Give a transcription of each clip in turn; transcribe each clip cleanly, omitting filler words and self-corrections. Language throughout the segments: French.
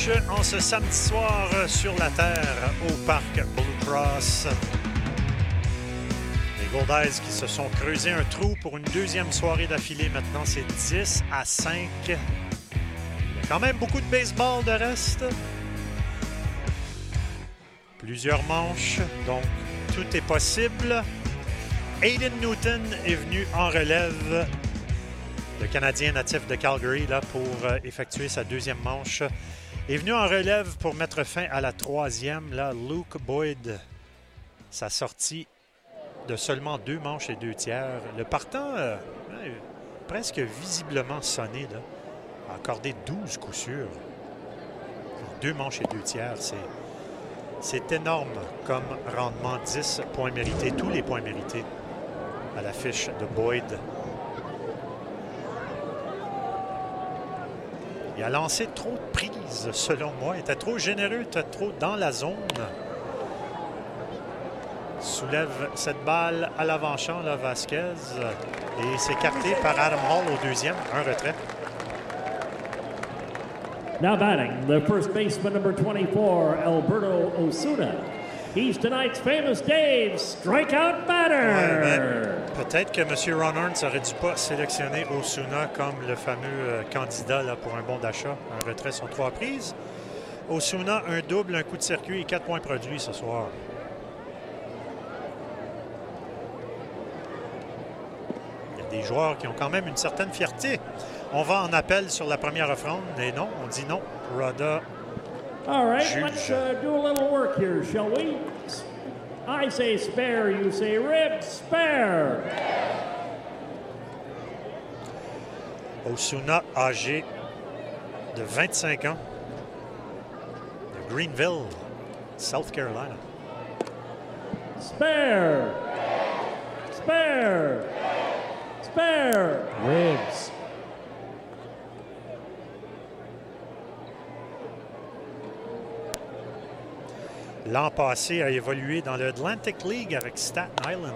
En ce samedi soir sur la terre au parc Blue Cross. Les Goldeyes qui se sont creusés un trou pour une deuxième soirée d'affilée. Maintenant, c'est 10-5. Il y a quand même beaucoup de baseball de reste. Plusieurs manches, donc tout est possible. Aiden Newton est venu en relève. Le Canadien natif de Calgary là, pour effectuer sa deuxième manche. Est venu en relève pour mettre fin à la troisième. Là, Luke Boyd, sa sortie de seulement 2 manches et 2 tiers. Le partant, presque visiblement sonné, là, a accordé 12 coups sûrs. 2 manches et 2 tiers, c'est énorme comme rendement. 10 points mérités, tous les points mérités à la fiche de Boyd. Il a lancé trop de prises, selon moi. Il était trop généreux, était trop dans la zone. Soulève cette balle à l'avant-champ, là, Vasquez. Et c'est capté par Adam Hall au deuxième. Un retrait. Now batting, the first baseman, number 24, Alberto Osuna. He's tonight's famous Dave's strikeout batter. Peut-être que M. Ron Ernst n'aurait dû pas sélectionner Osuna comme le fameux candidat là, pour un bon d'achat. Un retrait sur 3 prises. Osuna, un double, un coup de circuit et 4 points produits ce soir. Il y a des joueurs qui ont quand même une certaine fierté. On va en appel sur la première offrande, et non, on dit non. Rada All right, juge. let's do a little work here, shall we? I say spare, you say rib, spare. Osuna, âgé de 25 ans, de Greenville, South Carolina. Spare. Spare. Spare. Ribs. L'an passé, a évolué dans l'Atlantic League avec Staten Island.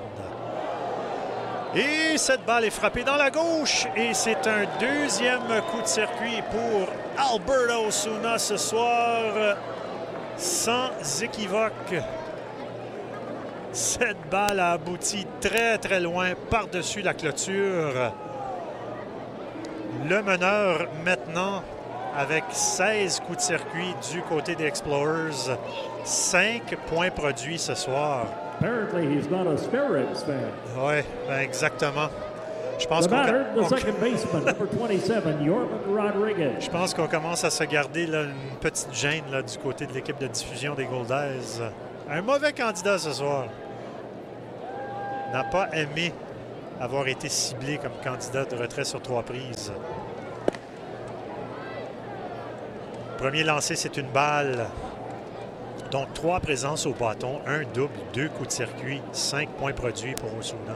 Et cette balle est frappée dans la gauche. Et c'est un deuxième coup de circuit pour Alberto Osuna ce soir. Sans équivoque. Cette balle a abouti très, très loin par-dessus la clôture. Le meneur maintenant avec 16 coups de circuit du côté des Explorers. 5 points produits ce soir. Apparently he's not a spare ribs fan. Oui, ben exactement. Je pense The batter, the second baseman, number 27, Yorman Rodriguez. Je pense qu'on commence à se garder là, une petite gêne là, du côté de l'équipe de diffusion des Goldeyes. Un mauvais candidat ce soir. N'a pas aimé avoir été ciblé comme candidat de retrait sur 3 prises. Premier lancé, c'est une balle. Donc 3 présences au bâton, un double, 2 coups de circuit, 5 points produits pour Osuna.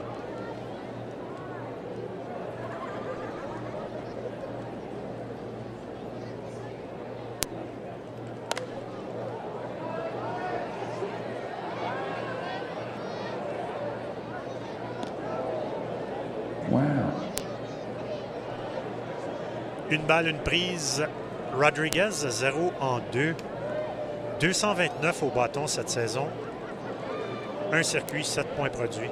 Wow. Une balle, une prise. Rodriguez, 0 en 2. 229 au bâton cette saison. Un circuit, 7 points produits.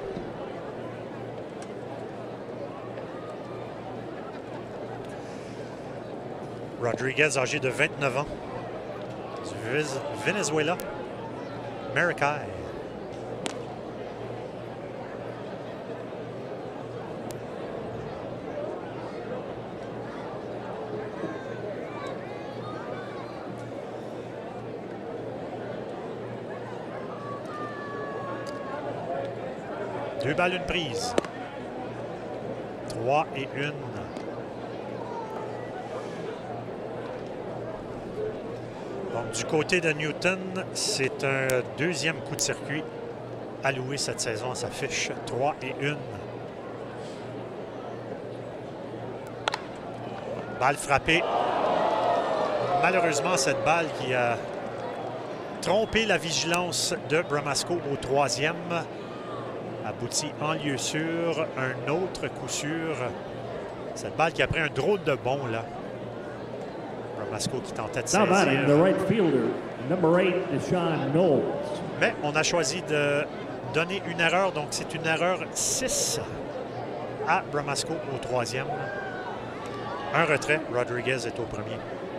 Rodriguez, âgé de 29 ans. Du Venezuela. Maracay. Deux balles, une prise. 3 et 1. Donc, du côté de Newton, c'est un deuxième coup de circuit alloué cette saison à sa fiche. 3 et 1. Balle frappée. Malheureusement, cette balle qui a trompé la vigilance de Bramasco au troisième aboutit en lieu sûr. Un autre coup sûr. Cette balle qui a pris un drôle de bond, là. Bramasko qui tentait de Now batting, the saisir. right fielder, number 8, Deshaun Knowles. Mais on a choisi de donner une erreur, donc c'est une erreur 6 à Bramasko au 3e. Un retrait, Rodriguez est au premier.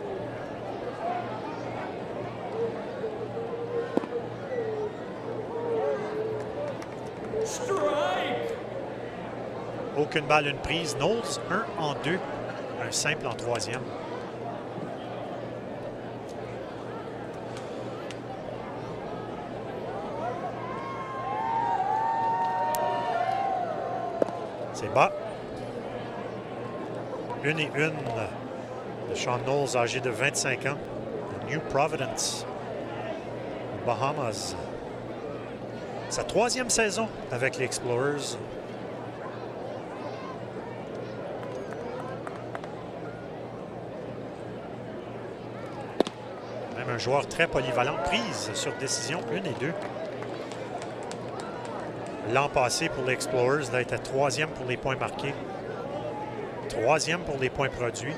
Strike! Aucune balle, une prise. Knowles, 1 en 2. Un simple en 3e. C'est bas. 1 et 1 de Sean Knowles, âgé de 25 ans, de New Providence, aux Bahamas. Sa 3e saison avec les Explorers. Même un joueur très polyvalent. Prise sur décision 1 et 2. L'an passé pour les Explorers, là, était 3e pour les points marqués. 3e pour les points produits.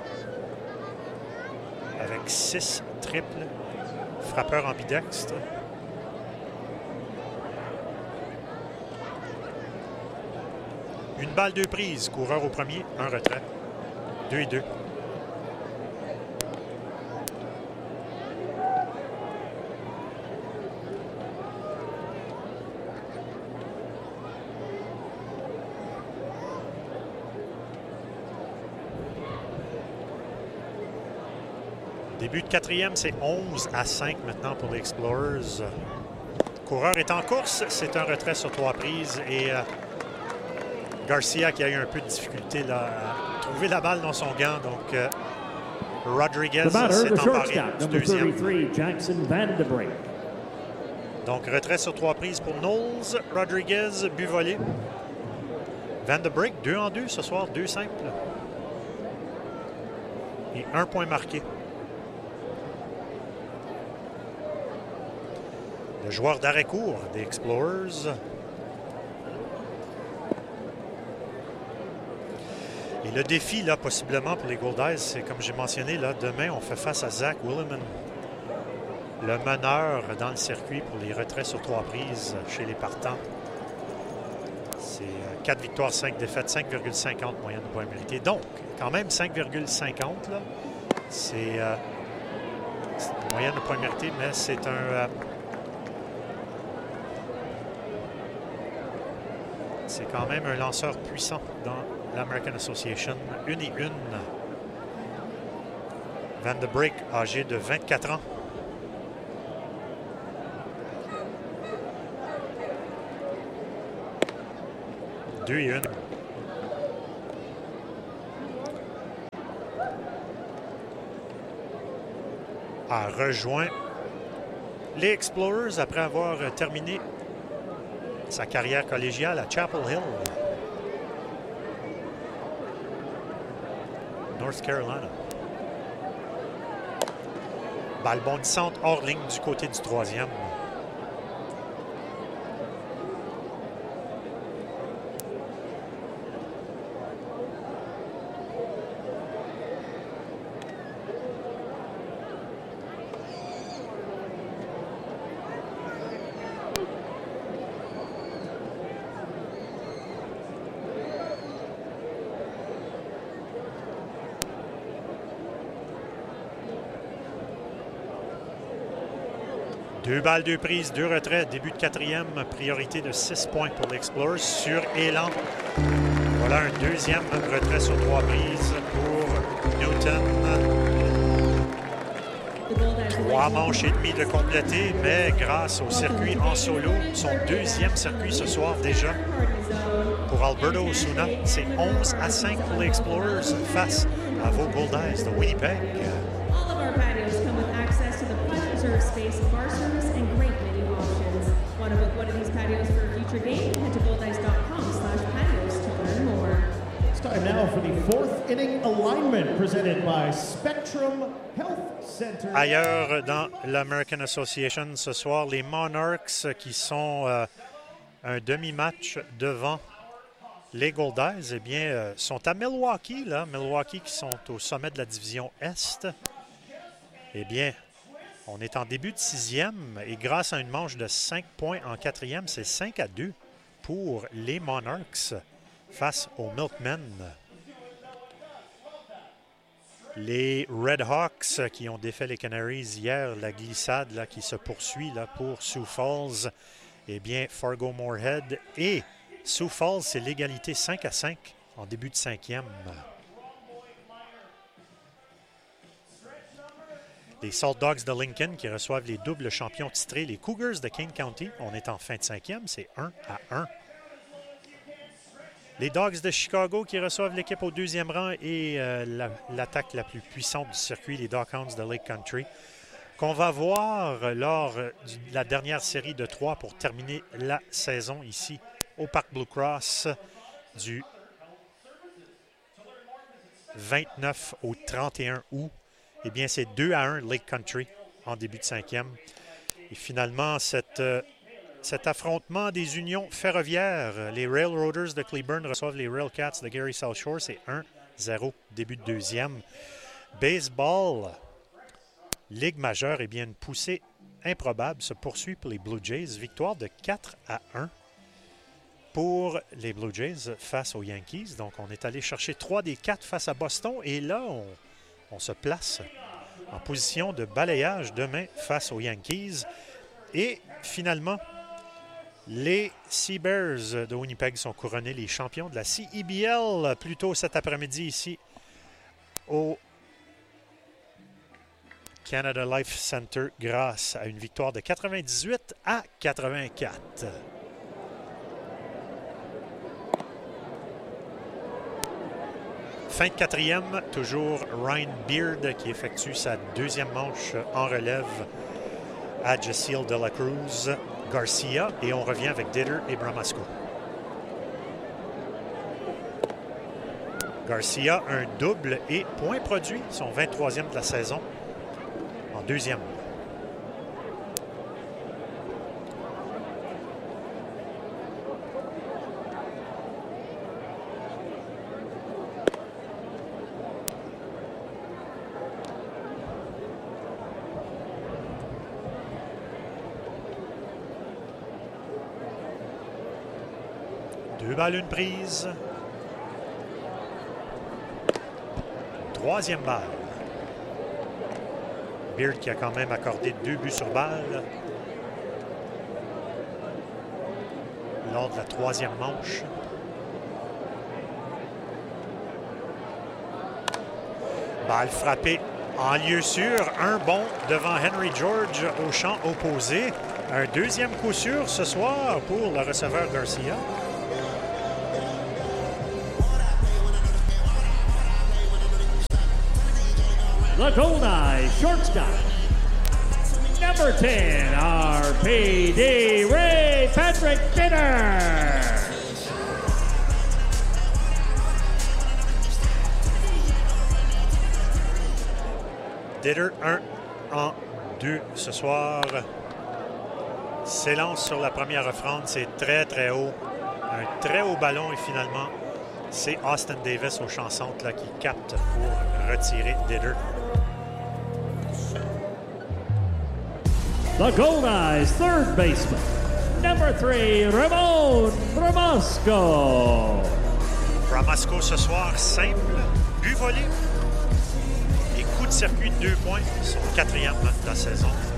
Avec 6 triples. Frappeur ambidextre. Une balle, 2 prises. Coureur au premier, un retrait. 2 et 2. Début de 4e, c'est 11-5 maintenant pour les Explorers. Coureur est en course. C'est un retrait sur 3 prises. Et Garcia qui a eu un peu de difficulté là, à trouver la balle dans son gant. Donc, Rodriguez The batter, s'est the emparé shortstop, du number deuxième. 33, Jackson Vanderbrink. Donc, retrait sur 3 prises pour Knowles, Rodriguez, but volé. Vanderbrink, 2 en 2 ce soir, 2 simples. Et 1 point marqué. Le joueur d'arrêt-court des Explorers. Et le défi, là, possiblement, pour les Goldeyes, c'est comme j'ai mentionné, là, demain, on fait face à Zach Willeman, le meneur dans le circuit pour les retraits sur 3 prises chez les partants. C'est 4 victoires, 5 défaites, 5,50 moyenne de points mérités. Donc, quand même 5,50, là, c'est une moyenne de points mérités, mais c'est un... c'est quand même un lanceur puissant dans l'American Association. 1 et 1. Vanderbrink, âgé de 24 ans. Deux et 1. A rejoint les Explorers après avoir terminé sa carrière collégiale à Chapel Hill, North Carolina. Balle bondissante hors ligne du côté du 3e. Deux balles, 2 prises, 2 retraits. Début de 4e, priorité de 6 points pour l'Explorers sur élan. Voilà un deuxième retrait sur 3 prises pour Newton. 3 manches et demie de compléter, mais grâce au circuit en solo, son deuxième circuit ce soir déjà pour Alberto Osuna. C'est 11-5 pour les Explorers face à vos Goldeyes de Winnipeg. All of our patios come with access to the well-reserved space, bar service, and great menu options. Want to book one of these patios for a future game? Head to goldice.com/patios to learn more. It's time now for the fourth inning alignment presented by Spectrum Health Center. Ailleurs dans l'American Association ce soir, les Monarchs qui sont un demi-match devant les Goldeyes, eh bien, sont à Milwaukee, là. Milwaukee qui sont au sommet de la division Est. Eh bien, on est en début de 6e et grâce à une manche de 5 points en 4e, c'est 5-2 pour les Monarchs face aux Milkmen. Les Red Hawks qui ont défait les Canaries hier, la glissade là, qui se poursuit là, pour Sioux Falls, eh bien, Fargo-Moorhead et Sioux Falls, c'est l'égalité 5-5 en début de 5e. Les Salt Dogs de Lincoln qui reçoivent les doubles champions titrés, les Cougars de King County. On est en fin de 5e, c'est 1-1. Les Dogs de Chicago qui reçoivent l'équipe au 2e rang et l'attaque la plus puissante du circuit, les Dockhounds de Lake Country, qu'on va voir lors de la dernière série de 3 pour terminer la saison ici au Parc Blue Cross du 29 au 31 août. Eh bien, c'est 2-1 Lake Country en début de 5e. Et finalement, cet affrontement des unions ferroviaires, les Railroaders de Cleburne reçoivent les Railcats de Gary South Shore, c'est 1-0 début de 2e. Baseball, Ligue majeure, eh bien, une poussée improbable se poursuit pour les Blue Jays. Victoire de 4-1 pour les Blue Jays face aux Yankees. Donc, on est allé chercher 3 des 4 face à Boston. Et là, on se place en position de balayage demain face aux Yankees. Et finalement, les Sea Bears de Winnipeg sont couronnés les champions de la CEBL plus tôt cet après-midi ici au Canada Life Center grâce à une victoire de 98-84. Fin de 4e, toujours Ryan Beard qui effectue sa 2e manche en relève à Jaceel de la Cruz Garcia et on revient avec Ditter et Bramasco. Garcia, un double et point produit, son 23e de la saison en 2e. Deux balles, une prise. 3e balle. Beard qui a quand même accordé 2 buts sur balle lors de la 3e manche. Balle frappée en lieu sûr. Un bon devant Henry George au champ opposé. Un 2e coup sûr ce soir pour le receveur Garcia. The Goldeye shortstop, number 10, RPD Ray Patrick Ditter. Ditter 1 en 2 ce soir. S'élance sur la première offrande, c'est très très haut. Un très haut ballon et finalement, c'est Austin Davis au champ centre là, qui capte pour retirer Ditter. The Goldeyes third baseman, number 3, Ramon Bramasco. Bramasco ce soir, simple, but volé et coup de circuit de 2 points, son 4e de la saison.